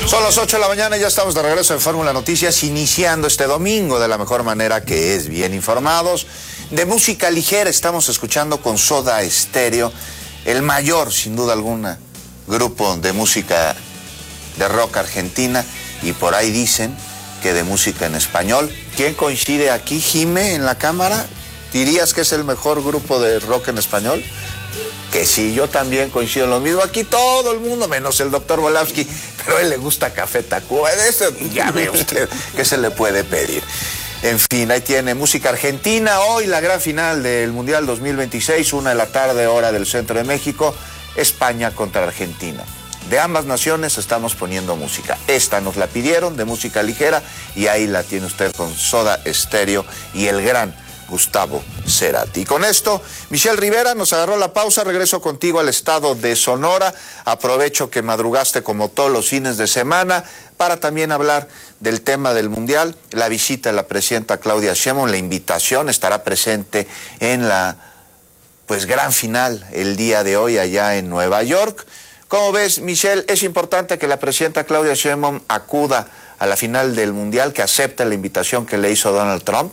Son las 8 de la mañana y ya estamos de regreso en Fórmula Noticias, iniciando este domingo de la mejor manera, que es bien informados. De música ligera estamos escuchando con Soda Stereo, el mayor, sin duda alguna, grupo de música de rock argentina, y por ahí dicen que de música en español. ¿Quién coincide aquí, Jime, en la cámara? ¿Dirías que es el mejor grupo de rock en español? Que sí, yo también coincido en lo mismo. Aquí todo el mundo, menos el doctor Volavsky, pero a él le gusta Café Tacuba. Eso ya ve usted que se le puede pedir. En fin, ahí tiene música argentina. Hoy la gran final del Mundial 2026, 1 de la tarde, hora del centro de México. España contra Argentina. De ambas naciones estamos poniendo música. Esta nos la pidieron, de música ligera, y ahí la tiene usted con Soda Stereo y el gran Gustavo Cerati. Y con esto, Michelle Rivera nos agarró la pausa. Regreso contigo al estado de Sonora. Aprovecho que madrugaste como todos los fines de semana para también hablar del tema del Mundial, la visita de la presidenta Claudia Sheinbaum, la invitación, estará presente en la gran final el día de hoy allá en Nueva York. ¿Cómo ves, Michelle? Es importante que la presidenta Claudia Sheinbaum acuda a la final del Mundial, que acepte la invitación que le hizo Donald Trump.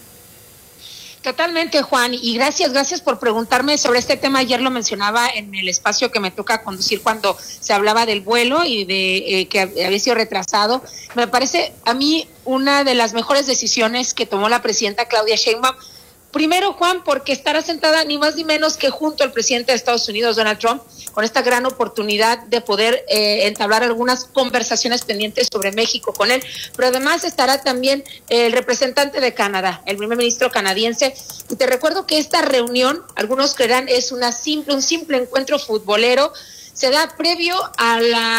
Totalmente, Juan, y gracias por preguntarme sobre este tema. Ayer lo mencionaba en el espacio que me toca conducir cuando se hablaba del vuelo y de que había sido retrasado. Me parece a mí una de las mejores decisiones que tomó la presidenta Claudia Sheinbaum. Primero, Juan, porque estará sentada ni más ni menos que junto al presidente de Estados Unidos, Donald Trump, con esta gran oportunidad de poder entablar algunas conversaciones pendientes sobre México con él, pero además estará también el representante de Canadá, el primer ministro canadiense. Y te recuerdo que esta reunión, algunos creerán, es un simple encuentro futbolero. Se da previo a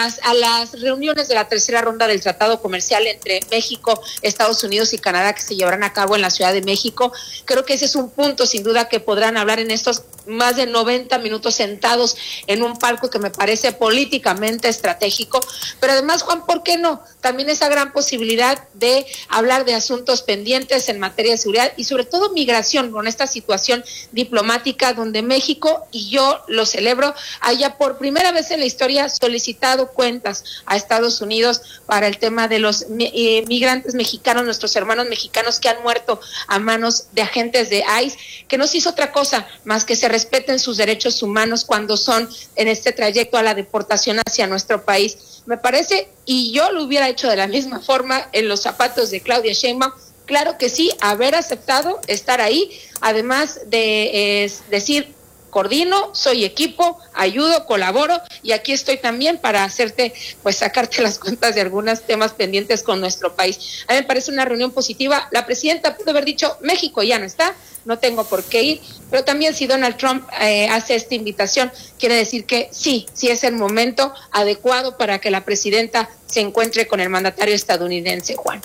las reuniones de la tercera ronda del Tratado Comercial entre México, Estados Unidos y Canadá, que se llevarán a cabo en la Ciudad de México. Creo que ese es un punto, sin duda, que podrán hablar en estos más de 90 minutos sentados en un palco que me parece políticamente estratégico. Pero además, Juan, ¿por qué no? También esa gran posibilidad de hablar de asuntos pendientes en materia de seguridad y sobre todo migración, con esta situación diplomática donde México, y yo lo celebro, haya por primera vez en la historia solicitado cuentas a Estados Unidos para el tema de los migrantes mexicanos, nuestros hermanos mexicanos que han muerto a manos de agentes de ICE, que no se hizo otra cosa más que se respeten sus derechos humanos cuando son en este trayecto a la deportación hacia nuestro país. Me parece, y yo lo hubiera hecho de la misma forma en los zapatos de Claudia Sheinbaum. Claro que sí, haber aceptado estar ahí, además de decir: coordino, soy equipo, ayudo, colaboro, y aquí estoy también para hacerte, sacarte las cuentas de algunos temas pendientes con nuestro país. A mí me parece una reunión positiva. La presidenta pudo haber dicho: México ya no está, no tengo por qué ir, pero también si Donald Trump hace esta invitación, quiere decir que sí es el momento adecuado para que la presidenta se encuentre con el mandatario estadounidense, Juan.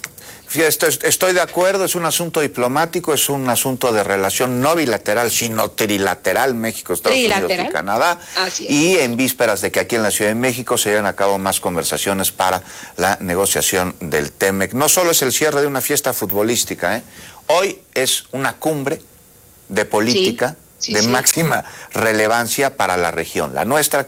Estoy de acuerdo, es un asunto diplomático, es un asunto de relación no bilateral, sino trilateral, México, Estados Unidos y Canadá. Así es. Y en vísperas de que aquí en la Ciudad de México se lleven a cabo más conversaciones para la negociación del TEMEC. No solo es el cierre de una fiesta futbolística, hoy es una cumbre de política de máxima relevancia para la región, la nuestra,